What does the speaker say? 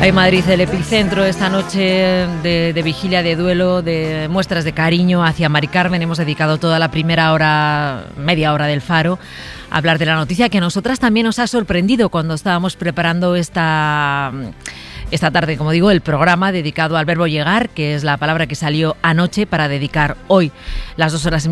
Hay Madrid, el epicentro esta noche de vigilia, de duelo, de muestras de cariño hacia Mari Carmen. Hemos dedicado toda la primera hora, media hora del Faro, a hablar de la noticia que a nosotras también nos ha sorprendido cuando estábamos preparando esta tarde, como digo, el programa dedicado al verbo llegar, que es la palabra que salió anoche para dedicar hoy las 2 horas